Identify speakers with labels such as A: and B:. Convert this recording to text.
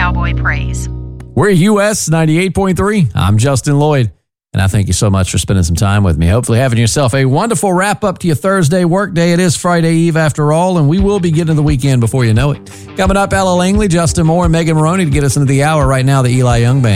A: cowboy praise.
B: We're US 98.3. I'm Justin Lloyd, and I thank you so much for spending some time with me. Hopefully having yourself a wonderful wrap-up to your Thursday workday. It is Friday Eve after all, and we will be getting to the weekend before you know it. Coming up, Ella Langley, Justin Moore, and Megan Maroney to get us into the hour. Right now, the Eli Young Band.